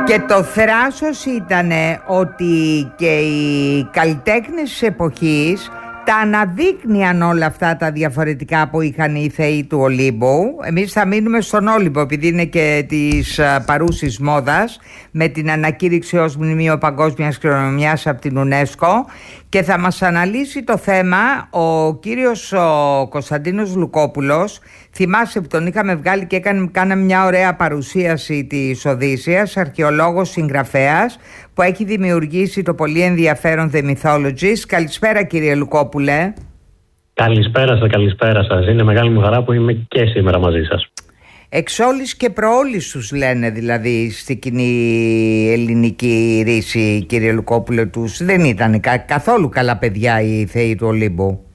Και το θράσος ήταν ότι και οι καλλιτέχνες της εποχής τα αναδείκνυαν όλα αυτά τα διαφορετικά που είχαν οι θεοί του Ολύμπου. Εμείς θα μείνουμε στον Όλυμπο επειδή είναι και της παρούσης μόδας, με την ανακήρυξη ως Μνημείο Παγκόσμιας Κληρονομιάς από την UNESCO, και θα μας αναλύσει το θέμα ο κύριος Κωνσταντίνος Λουκόπουλος. Θυμάσαι που τον είχαμε βγάλει και κάναμε μια ωραία παρουσίαση της Οδύσσειας, αρχαιολόγος συγγραφέας που έχει δημιουργήσει το πολύ ενδιαφέρον The Mythologist. Καλησπέρα κύριε Λουκόπουλε. Καλησπέρα σας. Είναι μεγάλη μου χαρά που είμαι και σήμερα μαζί σας. Εξόλης και προόλης τους λένε δηλαδή στη κοινή ελληνική ρίση, κύριε Λουκόπουλε, τους δεν ήταν καθόλου καλά παιδιά οι θεοί του Ολύμπου.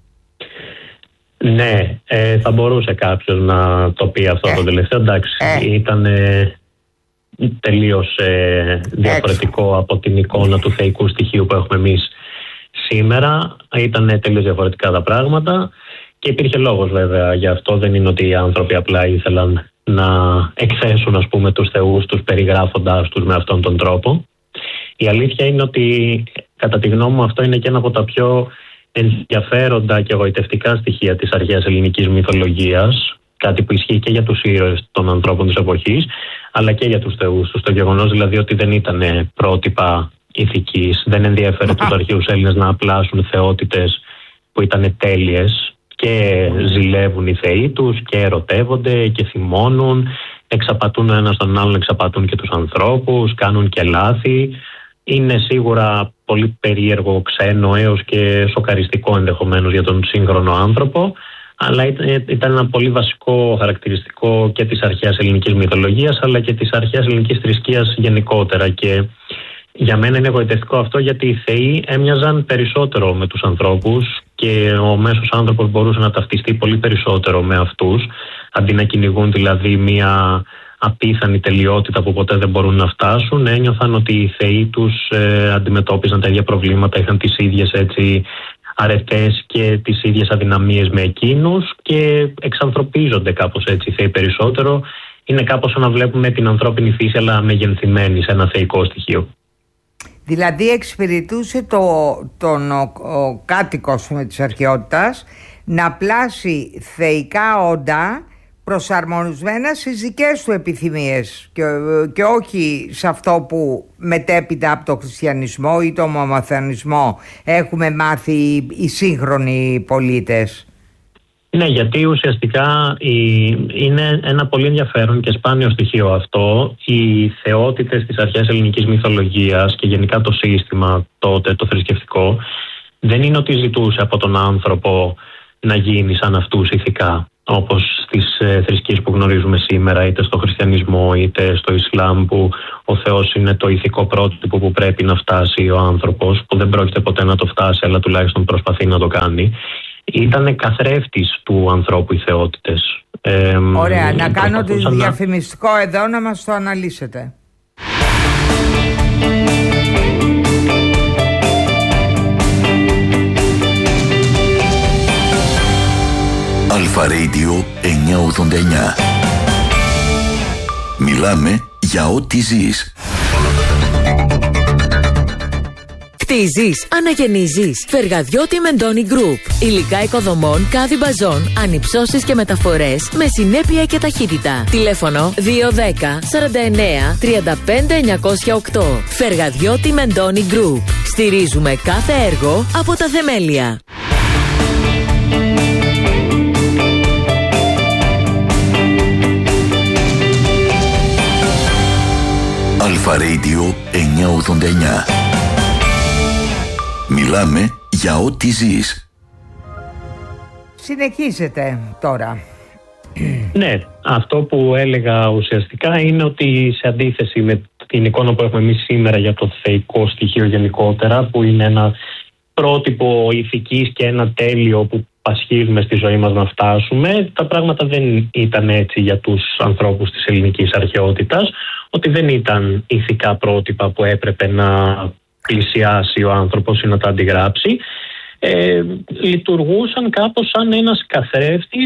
Ναι, θα μπορούσε κάποιος να το πει αυτό το τελευταίο. Εντάξει, ήταν τελείως διαφορετικό από την εικόνα του θεϊκού στοιχείου που έχουμε εμείς σήμερα. Ήταν τελείως διαφορετικά τα πράγματα και υπήρχε λόγος βέβαια γι' αυτό. Δεν είναι ότι οι άνθρωποι απλά ήθελαν να εκθέσουν, ας πούμε, τους θεούς τους περιγράφοντάς τους με αυτόν τον τρόπο. Η αλήθεια είναι ότι κατά τη γνώμη μου αυτό είναι και ένα από τα πιο ενδιαφέροντα και εγωιτευτικά στοιχεία της αρχαίας ελληνικής μυθολογίας, κάτι που ισχύει και για τους ήρωες των ανθρώπων της εποχής αλλά και για τους θεούς τους. Το γεγονός δηλαδή ότι δεν ήταν πρότυπα ηθικής, δεν ενδιαφέρε τους αρχαίους Έλληνες να απλάσουν θεότητες που ήταν τέλειες και ζηλεύουν οι θεοί τους και ερωτεύονται και θυμώνουν, εξαπατούν ο ένας τον άλλον, εξαπατούν και τους ανθρώπους, κάνουν και λάθη. Είναι σίγουρα πολύ περίεργο, ξένο έως και σοκαριστικό ενδεχομένως για τον σύγχρονο άνθρωπο, αλλά ήταν ένα πολύ βασικό χαρακτηριστικό και της αρχαίας ελληνικής μυθολογίας αλλά και της αρχαίας ελληνικής θρησκείας γενικότερα. Και για μένα είναι εγωιτευτικό αυτό γιατί οι θεοί έμοιαζαν περισσότερο με τους ανθρώπους και ο μέσος άνθρωπος μπορούσε να ταυτιστεί πολύ περισσότερο με αυτούς, αντί να κυνηγούν δηλαδή μια απίθανη τελειότητα που ποτέ δεν μπορούν να φτάσουν. Ένιωθαν ότι οι θεοί τους αντιμετώπιζαν τα ίδια προβλήματα, είχαν τις ίδιες έτσι αρετές και τις ίδιες αδυναμίες με εκείνους και εξανθρωπίζονται κάπως έτσι οι θεοί περισσότερο. Είναι κάπως σαν να βλέπουμε την ανθρώπινη φύση αλλά μεγενθυμένη σε ένα θεϊκό στοιχείο. Δηλαδή εξυπηρετούσε ο κάτοικος της αρχαιότητας να πλάσει θεϊκά όντα προσαρμοσμένα στις δικές του επιθυμίες και όχι σε αυτό που μετέπειτα από το χριστιανισμό ή το μωμαθανισμό έχουμε μάθει οι σύγχρονοι πολίτες. Ναι, γιατί ουσιαστικά είναι ένα πολύ ενδιαφέρον και σπάνιο στοιχείο αυτό. Οι θεότητες της αρχαίας ελληνικής μυθολογίας και γενικά το σύστημα τότε, το θρησκευτικό, δεν είναι ότι ζητούσε από τον άνθρωπο να γίνει σαν αυτούς ηθικά, όπως στις θρησκείες που γνωρίζουμε σήμερα, είτε στο χριστιανισμό είτε στο Ισλάμ, που ο Θεός είναι το ηθικό πρότυπο που πρέπει να φτάσει ο άνθρωπος, που δεν πρόκειται ποτέ να το φτάσει αλλά τουλάχιστον προσπαθεί να το κάνει. Ήταν καθρέφτης του ανθρώπου οι θεότητες. Ωραία, να κάνω το διαφημιστικό εδώ να μας το αναλύσετε. Αλφα Radio 989. Μιλάμε για ό,τι ζεις. Χτίζεις, αναγεννίζεις. Φεργαδιώτη Μεντώνη Group. Υλικά οικοδομών, κάδι μπαζών, ανυψώσεις και μεταφορές με συνέπεια και ταχύτητα. Τηλέφωνο 210 49 35 908. Φεργαδιώτη Μεντώνη Group. Στηρίζουμε κάθε έργο από τα θεμέλια. Αλφα Radio 989. Μιλάμε για ό,τι ζεις. Συνεχίζετε τώρα. Ναι, αυτό που έλεγα ουσιαστικά είναι ότι σε αντίθεση με την εικόνα που έχουμε εμείς σήμερα για το θεϊκό στοιχείο γενικότερα, που είναι ένα πρότυπο ηθικής και ένα τέλειο που πασχίζουμε στη ζωή μας να φτάσουμε, τα πράγματα δεν ήταν έτσι για τους ανθρώπους της ελληνικής αρχαιότητας, ότι δεν ήταν ηθικά πρότυπα που έπρεπε να πλησιάσει ο άνθρωπος ή να τα αντιγράψει. Λειτουργούσαν κάπως σαν ένας καθρέφτης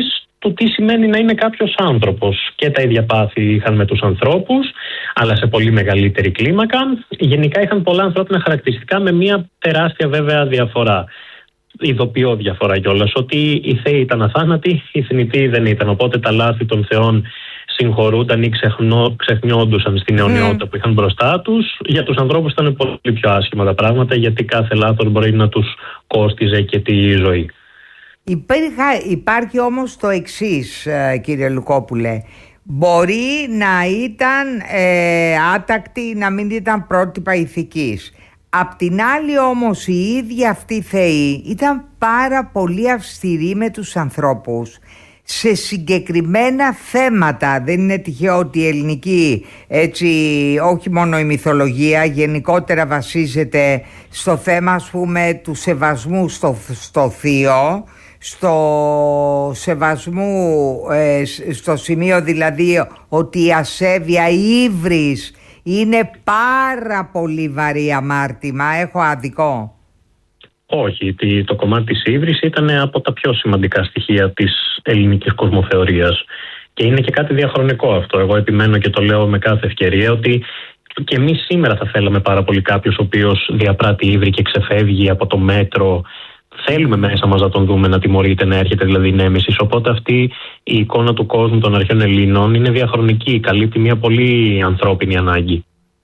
του τι σημαίνει να είναι κάποιος άνθρωπος. Και τα ίδια πάθη είχαν με τους ανθρώπους, αλλά σε πολύ μεγαλύτερη κλίμακα. Γενικά είχαν πολλά ανθρώπινα χαρακτηριστικά με μια τεράστια βέβαια διαφορά. Ειδοποιώ διαφορά κιόλας, ότι οι θεοί ήταν αθάνατοι, οι θνητοί δεν ήταν. Οπότε τα λάθη των θεών συγχωρούνταν ή ξεχνιόντουσαν στην αιωνιότητα που είχαν μπροστά τους. Για τους ανθρώπους ήταν πολύ πιο άσχημα τα πράγματα, γιατί κάθε λάθος μπορεί να τους κόστιζε και τη ζωή. Υπάρχει όμως το εξής, κύριε Λουκόπουλε. Μπορεί να ήταν άτακτη, να μην ήταν πρότυπα ηθικής. Απ' την άλλη όμως οι ίδιοι αυτοί θεοί ήταν πάρα πολύ αυστηροί με τους ανθρώπους σε συγκεκριμένα θέματα. Δεν είναι τυχαίο ότι η ελληνική, έτσι, όχι μόνο η μυθολογία, γενικότερα βασίζεται στο θέμα, ας πούμε, του σεβασμού στο θείο, στο σεβασμού, στο σημείο δηλαδή ότι η ασέβεια, η ύβρις είναι πάρα πολύ βαρύ αμάρτημα. Έχω άδικο? Όχι, το κομμάτι της ύβρις ήταν από τα πιο σημαντικά στοιχεία της ελληνικής κοσμοθεωρίας και είναι και κάτι διαχρονικό αυτό. Εγώ επιμένω και το λέω με κάθε ευκαιρία ότι και εμείς σήμερα θα θέλαμε πάρα πολύ κάποιος ο οποίος διαπράττει ύβρι και ξεφεύγει από το μέτρο. Θέλουμε μέσα μας να τον δούμε να τιμωρείται, να έρχεται δηλαδή νέμεσης. Οπότε αυτή η εικόνα του κόσμου των αρχαίων Ελλήνων είναι διαχρονική, καλύπτει μια πολύ ανθρώπινη ανάγκη.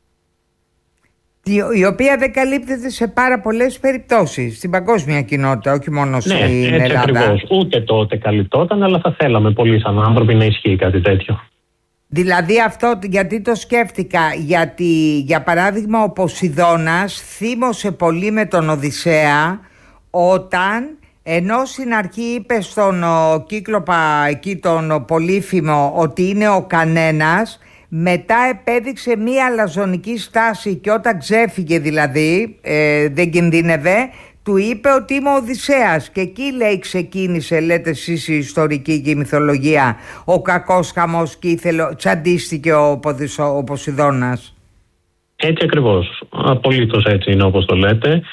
Η οποία δεν καλύπτεται σε πάρα πολλές περιπτώσεις στην παγκόσμια κοινότητα, όχι μόνο στην Ελλάδα. Έτσι ακριβώς. Ούτε τότε καλυπτόταν, αλλά θα θέλαμε πολύ σαν άνθρωποι να ισχύει κάτι τέτοιο. Δηλαδή αυτό γιατί το σκέφτηκα? Γιατί για παράδειγμα ο Ποσειδώνας θύμωσε πολύ με τον Οδυσσέα, όταν ενώ στην αρχή είπε στον Κύκλοπα εκεί τον Πολύφημο ότι είναι ο κανένας, μετά επέδειξε μία αλαζονική στάση και όταν ξέφυγε δηλαδή, δεν κινδύνευε, του είπε ότι είμαι ο Οδυσσέας. Και εκεί λέει ξεκίνησε, λέτε εσείς η ιστορική και η μυθολογία, ο κακός χαμός και τσαντίστηκε ο Ποσειδώνας. Έτσι ακριβώς, απολύτως έτσι είναι όπως το λέτε.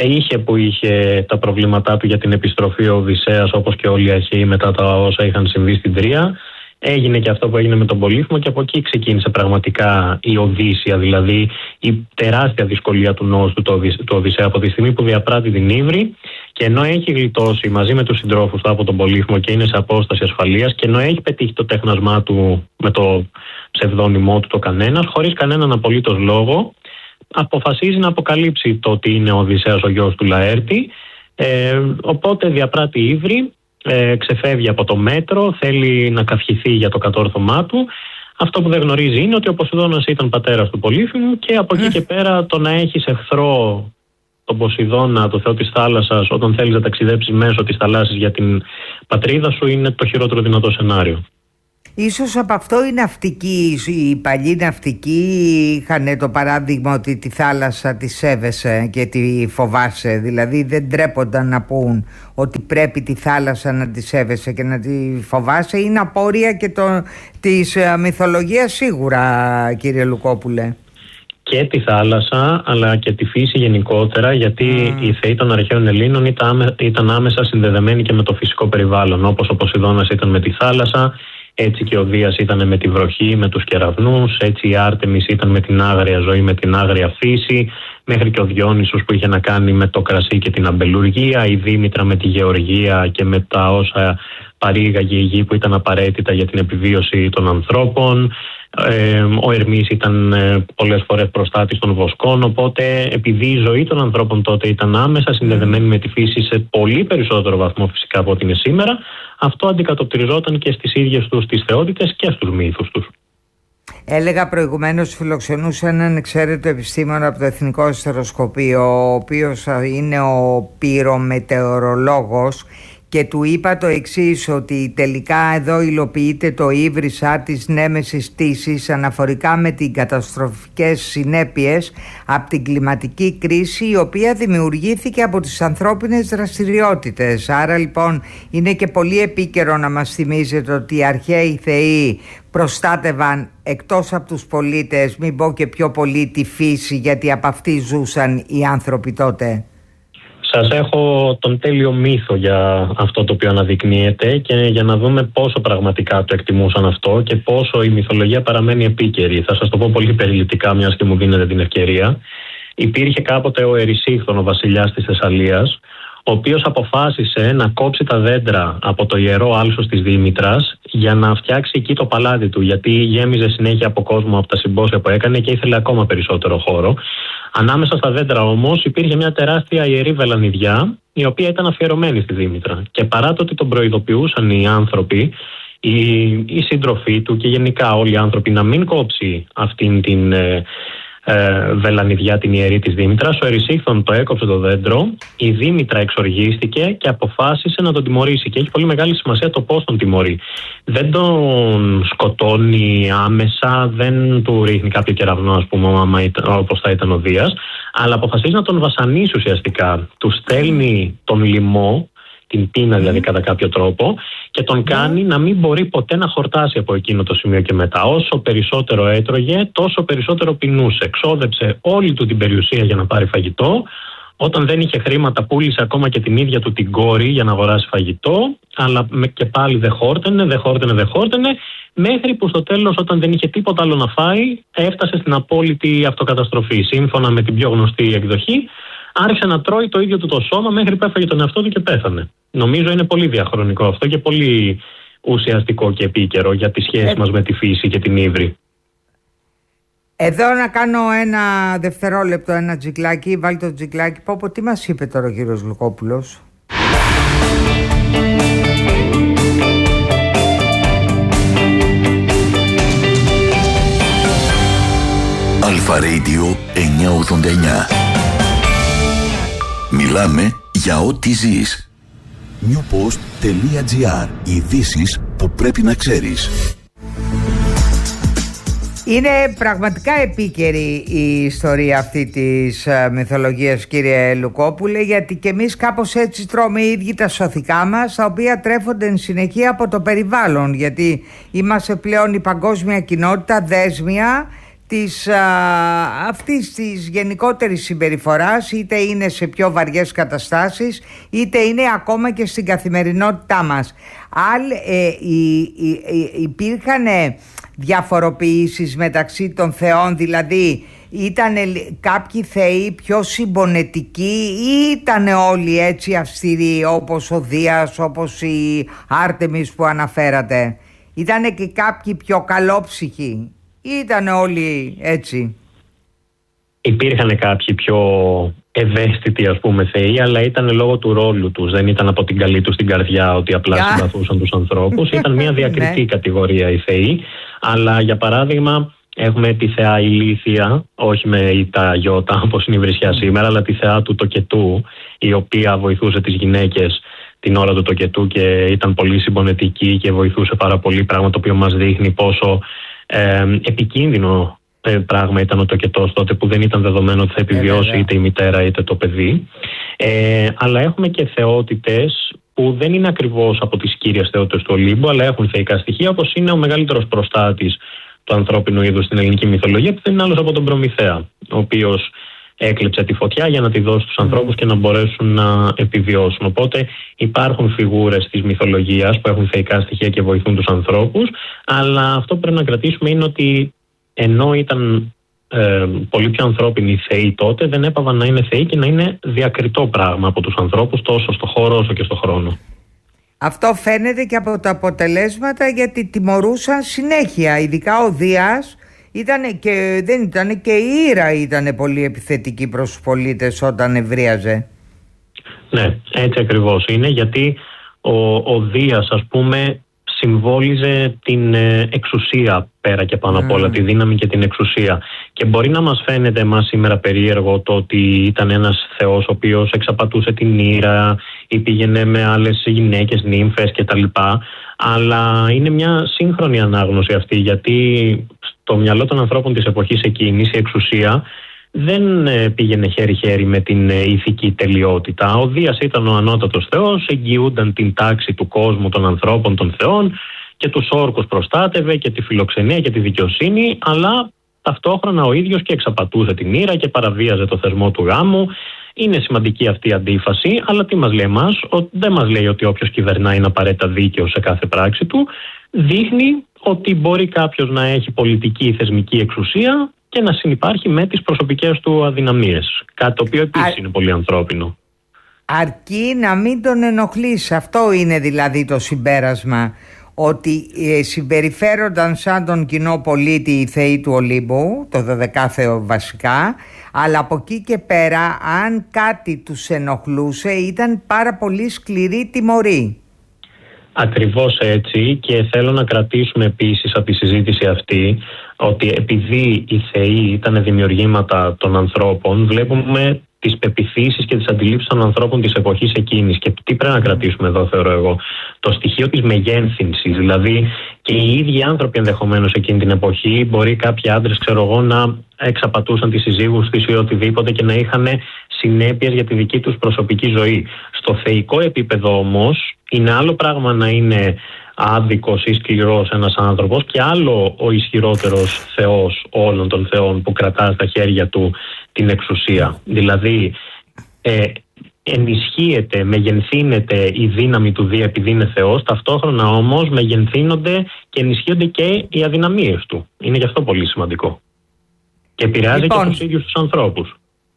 Είχε τα προβλήματά του για την επιστροφή ο Οδυσσέας, όπως και όλοι οι αρχαίοι μετά τα όσα είχαν συμβεί στην Τρία. Έγινε και αυτό που έγινε με τον Πολύφημο και από εκεί ξεκίνησε πραγματικά η Οδύσσεια, δηλαδή η τεράστια δυσκολία του νόστου του Οδυσσέα από τη στιγμή που διαπράττει την ύβρι και ενώ έχει γλιτώσει μαζί με τους συντρόφους του από τον Πολύφημο και είναι σε απόσταση ασφαλείας και ενώ έχει πετύχει το τέχνασμά του με το ψευδόνυμό του το κανένας, χωρίς κανέναν απολύτως λόγο, αποφασίζει να αποκαλύψει το ότι είναι ο Οδυσσέας ο γιος του Λαέρτη, οπότε διαπράττει ύβρι, ξεφεύγει από το μέτρο, θέλει να καυχηθεί για το κατόρθωμά του. Αυτό που δεν γνωρίζει είναι ότι ο Ποσειδώνας ήταν πατέρας του Πολύφημου και από εκεί και πέρα το να έχεις εχθρό τον Ποσειδώνα, το θεό της θάλασσας, όταν θέλεις να ταξιδέψεις μέσω της θαλάσσης για την πατρίδα σου, είναι το χειρότερο δυνατό σενάριο. Ίσως από αυτό οι ναυτικοί, οι παλιοί ναυτικοί είχαν το παράδειγμα ότι τη θάλασσα τη σέβεσαι και τη φοβάσαι. Δηλαδή δεν τρέπονταν να πούν ότι πρέπει τη θάλασσα να τη σέβεσαι και να τη φοβάσαι. Είναι απόρρια και της μυθολογίας σίγουρα, κύριε Λουκόπουλε. Και τη θάλασσα αλλά και τη φύση γενικότερα, γιατί οι θεοί των αρχαίων Ελλήνων ήταν άμεσα συνδεδεμένοι και με το φυσικό περιβάλλον. Όπως ο Ποσειδώνας ήταν με τη θάλασσα, έτσι και ο Δίας ήταν με τη βροχή, με τους κεραυνούς, έτσι η Άρτεμις ήταν με την άγρια ζωή, με την άγρια φύση, μέχρι και ο Διόνυσος που είχε να κάνει με το κρασί και την αμπελουργία, η Δήμητρα με τη γεωργία και με τα όσα παρήγαγε η γη που ήταν απαραίτητα για την επιβίωση των ανθρώπων. Ο Ερμής ήταν πολλές φορές προστάτης των βοσκών, οπότε επειδή η ζωή των ανθρώπων τότε ήταν άμεσα συνδεδεμένη με τη φύση σε πολύ περισσότερο βαθμό φυσικά από ό,τι είναι σήμερα, αυτό αντικατοπτριζόταν και στις ίδιες τους τις θεότητες και στους μύθους τους. Έλεγα προηγουμένως, φιλοξενούσα έναν εξαίρετο επιστήμονα από το Εθνικό Αστεροσκοπείο, ο οποίος είναι ο πυρομετεωρολόγος, και του είπα το εξής, ότι τελικά εδώ υλοποιείται το ύβρισσα της νέμεσης τύσης αναφορικά με τις καταστροφικές συνέπειες από την κλιματική κρίση, η οποία δημιουργήθηκε από τις ανθρώπινες δραστηριότητες. Άρα λοιπόν είναι και πολύ επίκαιρο να μας θυμίζετε ότι οι αρχαίοι θεοί προστάτευαν εκτός από τους πολίτες, μην πω και πιο πολύ, τη φύση, γιατί από αυτή ζούσαν οι άνθρωποι τότε. Σας έχω τον τέλειο μύθο για αυτό το οποίο αναδεικνύεται και για να δούμε πόσο πραγματικά το εκτιμούσαν αυτό και πόσο η μυθολογία παραμένει επίκαιρη. Θα σας το πω πολύ περιληπτικά, μιας και μου δίνετε την ευκαιρία. Υπήρχε κάποτε ο Ερησίχθων, ο βασιλιάς της Θεσσαλίας, ο οποίος αποφάσισε να κόψει τα δέντρα από το ιερό άλσος της Δήμητρας για να φτιάξει εκεί το παλάτι του, γιατί γέμιζε συνέχεια από κόσμο από τα συμπόσια που έκανε και ήθελε ακόμα περισσότερο χώρο. Ανάμεσα στα δέντρα όμως υπήρχε μια τεράστια ιερή βελανιδιά, η οποία ήταν αφιερωμένη στη Δήμητρα. Και παρά το ότι τον προειδοποιούσαν οι άνθρωποι, οι σύντροφοί του και γενικά όλοι οι άνθρωποι να μην κόψει αυτήν την βελανιδιά, την ιερή της Δήμητρας, ο Ερησίχθων το έκοψε το δέντρο, η Δήμητρα εξοργίστηκε και αποφάσισε να τον τιμωρήσει. Και έχει πολύ μεγάλη σημασία το πώς τον τιμωρεί. Δεν τον σκοτώνει άμεσα, δεν του ρίχνει κάποιο κεραυνό, ας πούμε, όπως θα ήταν ο Δίας, αλλά αποφασίζει να τον βασανίσει ουσιαστικά. Του στέλνει τον λοιμό, την πείνα δηλαδή κατά κάποιο τρόπο, και τον κάνει να μην μπορεί ποτέ να χορτάσει από εκείνο το σημείο και μετά. Όσο περισσότερο έτρωγε, τόσο περισσότερο πεινούσε. Εξόδεψε όλη του την περιουσία για να πάρει φαγητό. Όταν δεν είχε χρήματα, πούλησε ακόμα και την ίδια του την κόρη για να αγοράσει φαγητό, αλλά και πάλι δεν χόρτενε, μέχρι που στο τέλος, όταν δεν είχε τίποτα άλλο να φάει, έφτασε στην απόλυτη αυτοκαταστροφή. Σύμφωνα με την πιο γνωστή εκδοχή, άρχισε να τρώει το ίδιο του το σώμα μέχρι που έφαγε τον εαυτό του και πέθανε. Νομίζω είναι πολύ διαχρονικό αυτό και πολύ ουσιαστικό και επίκαιρο για τη σχέση μας με τη φύση και την ύβρη. Εδώ να κάνω ένα δευτερόλεπτο, ένα τζικλάκι, βάλει το τζικλάκι. Πω, τι μας είπε τώρα ο κύριος Λουκόπουλος? Αλφα Radio 989. Μιλάμε για ό,τι ζεις. newpost.gr. Ειδήσεις που πρέπει να ξέρεις. Είναι πραγματικά επίκαιρη η ιστορία αυτή της μυθολογίας, κύριε Λουκόπουλε, γιατί και εμείς κάπως έτσι τρώμε οι ίδιοι τα σωθικά μας, τα οποία τρέφονται εν συνεχεία από το περιβάλλον, γιατί είμαστε πλέον η παγκόσμια κοινότητα δέσμια αυτής της γενικότερης συμπεριφοράς, είτε είναι σε πιο βαριές καταστάσεις, είτε είναι ακόμα και στην καθημερινότητά μας. Υπήρχαν διαφοροποιήσεις μεταξύ των θεών, δηλαδή ήταν κάποιοι θεοί πιο συμπονετικοί ή ήταν όλοι έτσι αυστηροί, όπως ο Δίας, όπως η Άρτεμις που αναφέρατε? Ήτανε και κάποιοι πιο καλόψυχοι? Ήτανε όλοι έτσι? Υπήρχαν κάποιοι πιο ευαίσθητοι, ας πούμε, θεοί, αλλά ήταν λόγω του ρόλου τους. Δεν ήταν από την καλή τους την καρδιά ότι απλά συμπαθούσαν τους ανθρώπους. Ήταν μια διακριτή κατηγορία οι θεοί. Αλλά για παράδειγμα έχουμε τη θεά Ηλίθεια, όχι με ητα γιώτα όπως είναι η βρισιά σήμερα, αλλά τη θεά του τοκετού, η οποία βοηθούσε τις γυναίκες την ώρα του τοκετού και ήταν πολύ συμπονετική και βοηθούσε πάρα πολύ, πράγμα το οποίο μας δείχνει πόσο επικίνδυνο πράγμα ήταν ο τοκετός τότε, που δεν ήταν δεδομένο ότι θα επιβιώσει είτε η μητέρα είτε το παιδί. Αλλά έχουμε και θεότητες που δεν είναι ακριβώς από τις κύριες θεότητες του Ολύμπου, αλλά έχουν θεϊκά στοιχεία, όπως είναι ο μεγαλύτερος προστάτης του ανθρώπινου είδους στην ελληνική μυθολογία, που δεν είναι άλλος από τον Προμηθέα, ο οποίος έκλεψε τη φωτιά για να τη δώσει στους ανθρώπους και να μπορέσουν να επιβιώσουν. Οπότε υπάρχουν φιγούρες της μυθολογίας που έχουν θεϊκά στοιχεία και βοηθούν τους ανθρώπους, αλλά αυτό που πρέπει να κρατήσουμε είναι ότι ενώ ήταν πολύ πιο ανθρώπινοι οι θεοί τότε, δεν έπαβαν να είναι θεοί και να είναι διακριτό πράγμα από τους ανθρώπους, τόσο στο χώρο όσο και στο χρόνο. Αυτό φαίνεται και από τα αποτελέσματα, γιατί τιμωρούσαν συνέχεια, ειδικά ο Δίας. Δεν ήταν και η Ήρα ήταν πολύ επιθετική προς τους πολίτες όταν ευρίαζε. Ναι, έτσι ακριβώς είναι, γιατί ο Δίας, ας πούμε, συμβόλιζε την εξουσία πέρα και πάνω απ' όλα, τη δύναμη και την εξουσία. Και μπορεί να μας φαίνεται εμάς σήμερα περίεργο το ότι ήταν ένας θεός ο οποίος εξαπατούσε την Ήρα ή πήγαινε με άλλες γυναίκες, νύμφες κτλ. Αλλά είναι μια σύγχρονη ανάγνωση αυτή, γιατί στο μυαλό των ανθρώπων της εποχής εκείνης η εξουσία δεν πήγαινε χέρι-χέρι με την ηθική τελειότητα. Ο Δίας ήταν ο ανώτατος θεός, εγγυούνταν την τάξη του κόσμου, των ανθρώπων, των θεών, και τους όρκους προστάτευε και τη φιλοξενία και τη δικαιοσύνη, αλλά ταυτόχρονα ο ίδιος και εξαπατούσε την Ήρα και παραβίαζε το θεσμό του γάμου. Είναι σημαντική αυτή η αντίφαση, αλλά τι μας λέει εμάς? Δεν μας λέει ότι όποιος κυβερνά είναι απαραίτητα δίκαιος σε κάθε πράξη του. Δείχνει ότι μπορεί κάποιος να έχει πολιτική ή θεσμική εξουσία και να συνυπάρχει με τις προσωπικές του αδυναμίες. Κάτι το οποίο επίσης είναι πολύ ανθρώπινο. Αρκεί να μην τον ενοχλείς. Αυτό είναι δηλαδή το συμπέρασμα. Ότι συμπεριφέρονταν σαν τον κοινό πολίτη οι θεοί του Ολύμπου, το 12ο βασικά, αλλά από εκεί και πέρα αν κάτι τους ενοχλούσε ήταν πάρα πολύ σκληρή τιμωρή. Ακριβώς έτσι, και θέλω να κρατήσουμε επίσης από τη συζήτηση αυτή ότι επειδή οι θεοί ήταν δημιουργήματα των ανθρώπων, βλέπουμε τις πεποιθήσεις και τις αντιλήψεις των ανθρώπων της εποχής εκείνης. Και τι πρέπει να κρατήσουμε εδώ, θεωρώ εγώ? Το στοιχείο της μεγένθυνσης. Δηλαδή και οι ίδιοι άνθρωποι ενδεχομένως εκείνη την εποχή, μπορεί κάποιοι άντρες, να εξαπατούσαν τις συζύγους της ή οτιδήποτε και να είχαν συνέπειες για τη δική τους προσωπική ζωή. Στο θεϊκό επίπεδο όμως είναι άλλο πράγμα να είναι άδικος ή σκληρός ένας άνθρωπος και άλλο ο ισχυρότερος θεός όλων των θεών που κρατά στα χέρια του την εξουσία. Δηλαδή ενισχύεται, μεγενθύνεται η δύναμη του Δία επειδή είναι θεός, ταυτόχρονα όμως μεγενθύνονται και ενισχύονται και οι αδυναμίες του. Είναι γι' αυτό πολύ σημαντικό. Και επηρεάζει και τους ίδιους τους ανθρώπους.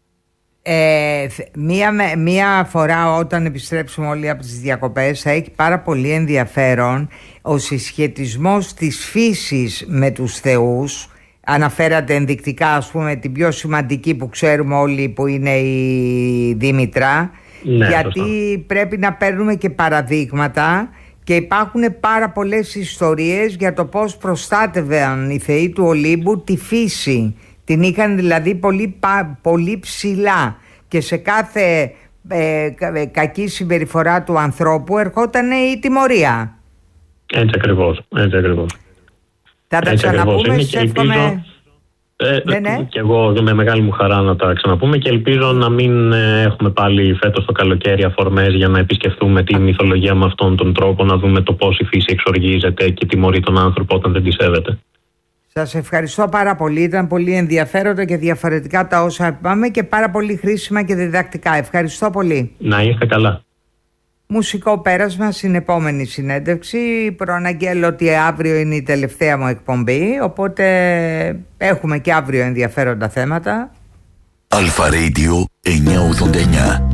Μία φορά όταν επιστρέψουμε όλοι από τις διακοπές θα έχει πάρα πολύ ενδιαφέρον ο συσχετισμός της φύσης με τους θεούς. Αναφέρατε ενδεικτικά, ας πούμε, την πιο σημαντική που ξέρουμε όλοι, που είναι η Δήμητρα. Ναι, γιατί σωστά. πρέπει να παίρνουμε και παραδείγματα και υπάρχουν πάρα πολλές ιστορίες για το πώς προστάτευαν οι θεοί του Ολύμπου τη φύση. Την είχαν δηλαδή πολύ ψηλά και σε κάθε κακή συμπεριφορά του ανθρώπου ερχόταν η τιμωρία. Έτσι ακριβώς. Θα τα ξαναπούμε, εύχομαι. Ναι. Και εγώ με μεγάλη μου χαρά να τα ξαναπούμε και ελπίζω να μην έχουμε πάλι φέτος το καλοκαίρι αφορμές για να επισκεφτούμε τη μυθολογία με αυτόν τον τρόπο, να δούμε το πώς η φύση εξοργίζεται και τιμωρεί τον άνθρωπο όταν δεν τη σέβεται. Σας ευχαριστώ πάρα πολύ. Ήταν πολύ ενδιαφέροντα και διαφορετικά τα όσα είπαμε και πάρα πολύ χρήσιμα και διδακτικά. Ευχαριστώ πολύ. Να είστε καλά. Μουσικό πέρασμα στην επόμενη συνέντευξη. Προαναγγέλλω ότι αύριο είναι η τελευταία μου εκπομπή, οπότε έχουμε και αύριο ενδιαφέροντα θέματα. Αλφα Radio 989.